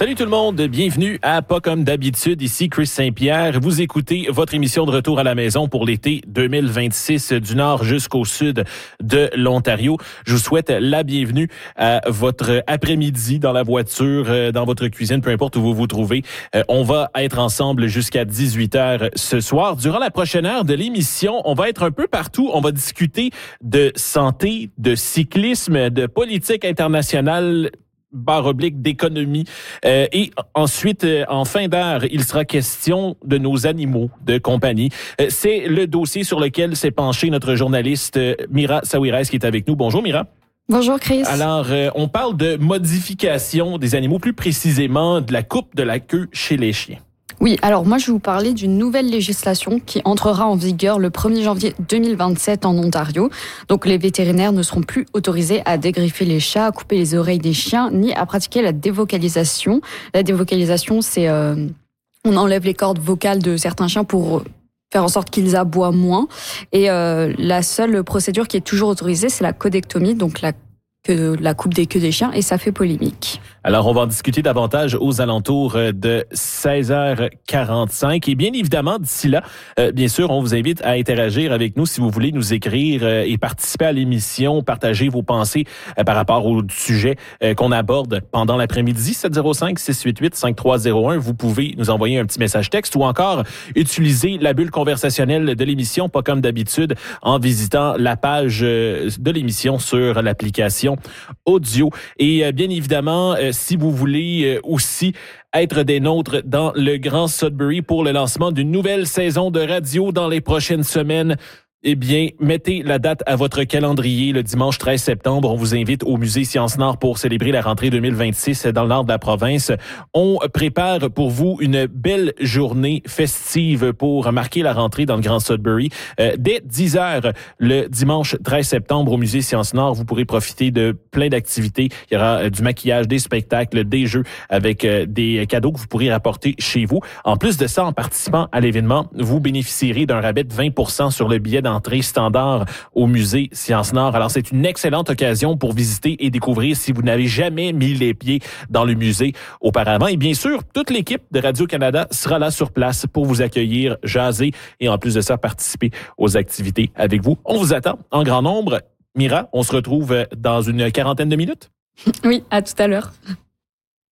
Salut tout le monde, bienvenue à Pas comme d'habitude, ici Chris Saint-Pierre. Vous écoutez votre émission de retour à la maison pour l'été 2026 du nord jusqu'au sud de l'Ontario. Je vous souhaite la bienvenue à votre après-midi dans la voiture, dans votre cuisine, peu importe où vous vous trouvez. On va être ensemble jusqu'à 18h ce soir. Durant la prochaine heure de l'émission, on va être un peu partout. On va discuter de santé, de cyclisme, de politique internationale, / d'économie. Et ensuite, en fin d'heure, il sera question de nos animaux de compagnie. C'est le dossier sur lequel s'est penché notre journaliste Mira Sawires qui est avec nous. Bonjour Mira. Bonjour Chris. Alors, on parle de modification des animaux, plus précisément de la coupe de la queue chez les chiens. Oui, alors moi je vais vous parler d'une nouvelle législation qui entrera en vigueur le 1er janvier 2027 en Ontario. Donc les vétérinaires ne seront plus autorisés à dégriffer les chats, à couper les oreilles des chiens, ni à pratiquer la dévocalisation. La dévocalisation, c'est on enlève les cordes vocales de certains chiens pour faire en sorte qu'ils aboient moins. Et la seule procédure qui est toujours autorisée, c'est la codectomie, donc la coupe des queues des chiens, et ça fait polémique. Alors, on va en discuter davantage aux alentours de 16h45. Et bien évidemment, d'ici là, bien sûr, on vous invite à interagir avec nous si vous voulez nous écrire et participer à l'émission, partager vos pensées par rapport au sujet qu'on aborde pendant l'après-midi. 705-688-5301. Vous pouvez nous envoyer un petit message texte ou encore utiliser la bulle conversationnelle de l'émission, pas comme d'habitude, en visitant la page de l'émission sur l'application audio. Et bien évidemment, si vous voulez aussi être des nôtres dans le Grand Sudbury pour le lancement d'une nouvelle saison de radio dans les prochaines semaines, eh bien, mettez la date à votre calendrier. Le dimanche 13 septembre, on vous invite au Musée Sciences Nord pour célébrer la rentrée 2026 dans le nord de la province. On prépare pour vous une belle journée festive pour marquer la rentrée dans le Grand Sudbury. Dès 10h, le dimanche 13 septembre, au Musée Sciences Nord, vous pourrez profiter de plein d'activités. Il y aura du maquillage, des spectacles, des jeux avec des cadeaux que vous pourrez rapporter chez vous. En plus de ça, en participant à l'événement, vous bénéficierez d'un rabais de 20% sur le billet d'entrée standard au Musée Sciences Nord. Alors, c'est une excellente occasion pour visiter et découvrir si vous n'avez jamais mis les pieds dans le musée auparavant. Et bien sûr, toute l'équipe de Radio-Canada sera là sur place pour vous accueillir, jaser et en plus de ça, participer aux activités avec vous. On vous attend en grand nombre. Mira, on se retrouve dans une quarantaine de minutes. Oui, à tout à l'heure.